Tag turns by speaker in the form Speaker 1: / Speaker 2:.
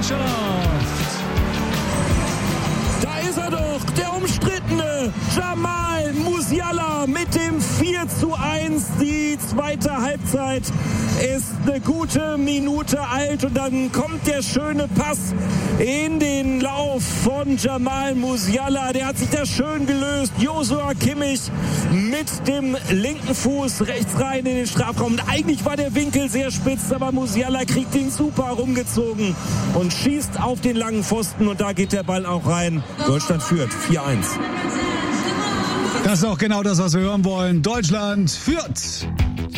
Speaker 1: Mannschaft.
Speaker 2: Da ist er doch, der umstrittene Jamal Musiala mit dem 4:1. Die zweite Halbzeit ist eine gute Minute alt und dann kommt der schöne Pass in den Lauf von Jamal Musiala. Der hat sich da schön gelöst. Joshua Kimmich mit dem linken Fuß rechts rein in den Strafraum. Und eigentlich war der Winkel sehr spitz, aber Musiala kriegt den super rumgezogen und schießt auf den langen Pfosten und da geht der Ball auch rein. Deutschland führt 4:1.
Speaker 1: Das ist auch genau das, was wir hören wollen. Deutschland führt.